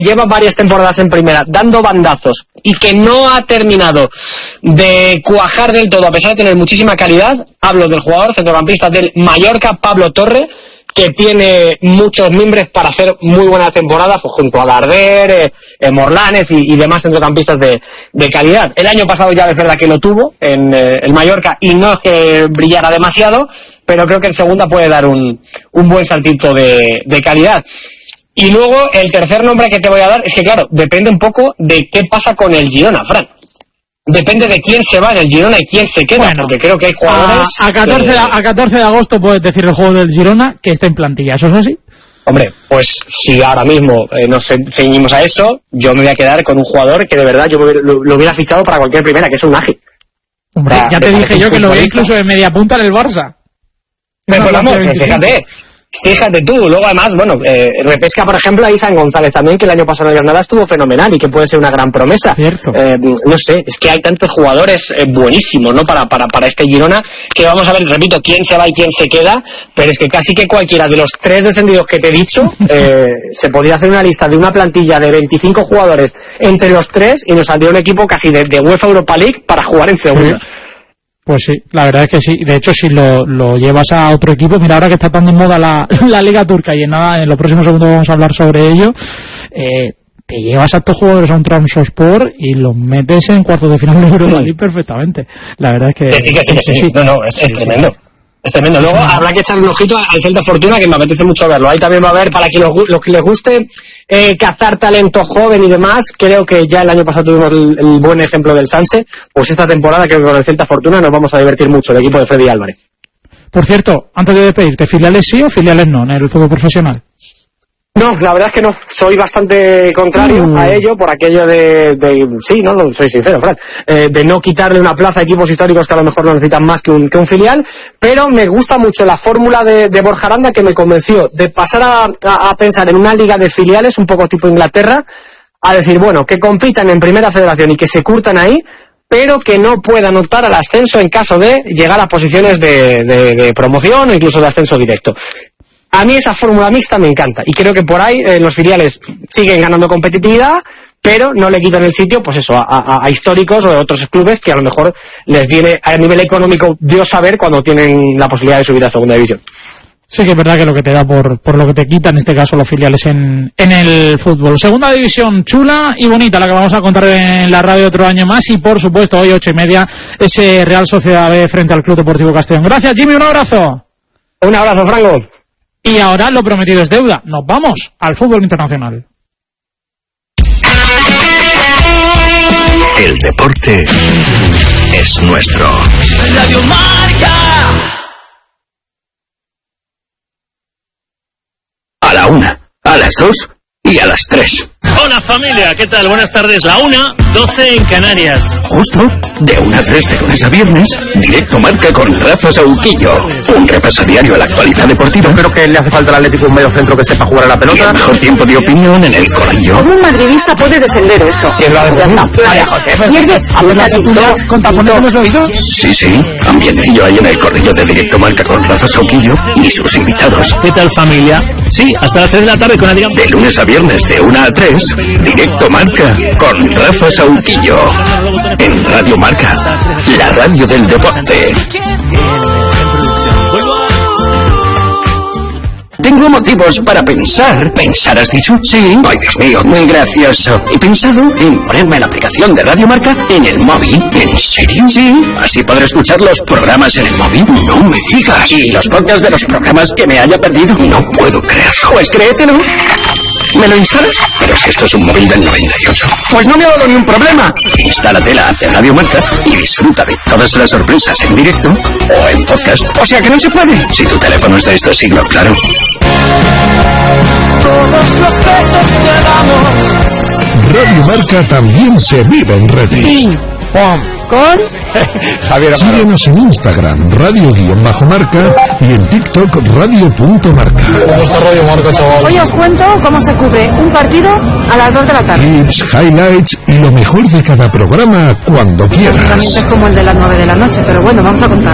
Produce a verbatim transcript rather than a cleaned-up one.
lleva varias temporadas en primera dando bandazos y que no ha terminado de cuajar del todo a pesar de tener muchísima calidad, hablo del jugador centrocampista del Mallorca, Pablo Torre, que tiene muchos mimbres para hacer muy buenas temporadas, pues junto a Darder, eh, eh, Morlanes y, y demás centrocampistas de, de calidad. El año pasado ya es verdad que lo tuvo en eh, el Mallorca y no es que brillara demasiado, pero creo que en segunda puede dar un, un buen saltito de, de calidad. Y luego el tercer nombre que te voy a dar es que, claro, depende un poco de qué pasa con el Girona, Fran. Depende de quién se va en el Girona y quién se queda, bueno, porque creo que hay jugadores... A, a, catorce, que... a catorce de agosto puedes decir el juego del Girona que está en plantilla, ¿eso es así? Hombre, pues si ahora mismo eh, nos ceñimos a eso, yo me voy a quedar con un jugador que de verdad yo lo, lo, lo hubiera fichado para cualquier primera, que es un Nagi. Hombre, o sea, ya te dije yo que lo veía incluso de media punta en el Barça. Pero vamos, fíjate... Fíjate tú, luego además, bueno, eh, repesca por ejemplo a Izan González también, que el año pasado en Granada estuvo fenomenal y que puede ser una gran promesa. Cierto. Eh, no sé, es que hay tantos jugadores eh, buenísimos, ¿no? Para, para, para este Girona, que vamos a ver, repito, quién se va y quién se queda, pero es que casi que cualquiera de los tres descendidos que te he dicho, eh, se podría hacer una lista de una plantilla de veinticinco jugadores entre los tres y nos saldría un equipo casi de, de UEFA Europa League para jugar en segunda. Sí. Pues sí, la verdad es que sí. De hecho, si lo, lo llevas a otro equipo, mira, ahora que está tan de moda la, la Liga Turca y en nada, en los próximos segundos vamos a hablar sobre ello, eh, te llevas a estos jugadores a un Trabzonspor y los metes en cuartos de final de Europa League perfectamente. La verdad es que... que sí, que sí, que sí. sí. No, no, es, es sí, tremendo. Sí. Es tremendo. Luego habrá que echar un ojito al Celta Fortuna, que me apetece mucho verlo. Ahí también va a haber, para que los, los que les guste eh, cazar talento joven y demás, creo que ya el año pasado tuvimos el, el buen ejemplo del Sanse, pues esta temporada creo que con el Celta Fortuna nos vamos a divertir mucho, el equipo de Freddy Álvarez. Por cierto, antes de despedirte, ¿filiales sí o filiales no en el fútbol profesional? No, la verdad es que no, soy bastante contrario mm. a ello, por aquello de, de sí, no, no soy sincero, Fran, eh, de no quitarle una plaza a equipos históricos que a lo mejor no necesitan más que un, que un filial, pero me gusta mucho la fórmula de, de Borja Aranda, que me convenció de pasar a, a, a pensar en una liga de filiales, un poco tipo Inglaterra, a decir, bueno, que compitan en primera federación y que se curtan ahí, pero que no puedan optar al ascenso en caso de llegar a posiciones de, de, de promoción o incluso de ascenso directo. A mí esa fórmula mixta me encanta y creo que por ahí eh, los filiales siguen ganando competitividad, pero no le quitan el sitio, pues eso, a, a, a históricos o a otros clubes que a lo mejor les viene a nivel económico Dios saber cuando tienen la posibilidad de subir a segunda división. Sí que es verdad que lo que te da por, por lo que te quita en este caso los filiales en, en el fútbol. Segunda división chula y bonita, la que vamos a contar en la radio otro año más y por supuesto hoy ocho y media ese Real Sociedad B frente al Club Deportivo Castellón. Gracias Jimmy, un abrazo. Un abrazo Franco. Y ahora lo prometido es deuda. Nos vamos al fútbol internacional. El deporte es nuestro. Radio Marca. A la una, a las dos y a las tres. Hola familia, ¿qué tal? Buenas tardes. La una, doce en Canarias. Justo, de una a tres de lunes a viernes, Directo Marca con Rafa Sauquillo. Un repaso diario a la actualidad deportiva. Yo creo que le hace falta al Atlético un medio centro que sepa jugar a la pelota. Y el mejor tiempo de opinión en el Corrillo. ¿Cómo un madridista puede defender eso? ¿Quién lo ha defendido? María José. ¿Hacer la tertulia con tapones en los oídos? Sí, sí, ambientillo ahí en el Corrillo de Directo Marca con Rafa Sauquillo y sus invitados. ¿Qué tal familia? Sí, hasta las tres de la tarde con Adrián. De lunes a viernes de una a tres, Directo Marca con Rafa Sauquillo. En Radio Marca, la radio del deporte. Tengo motivos para pensar. ¿Pensar has dicho? Sí. Ay, Dios mío, muy gracioso. He pensado en ponerme la aplicación de Radio Marca en el móvil. ¿En serio? Sí. Así podré escuchar los programas en el móvil. No me digas. ¿Y los podcasts de los programas que me haya perdido? No puedo creerlo. Pues créetelo. ¿Me lo instalas? Pero si esto es un móvil del noventa y ocho. Pues no me ha dado ni un problema. Instálate la app de Radio Marca y disfruta de todas las sorpresas en directo o en podcast. O sea que no se puede. Si tu teléfono es de estos siglos, claro. Todos los besos que damos. Radio Marca también se vive en redes. Pim, pom, con Javier Amaro. Síguenos en Instagram, radio-marca y en TikTok, radio.marca. ¿Cómo está Radio Marca, chaval? Hoy os cuento cómo se cubre un partido a las dos de la tarde. Clips, highlights y lo mejor de cada programa cuando quieras. También es como el de las nueve de la noche, pero bueno, vamos a contar.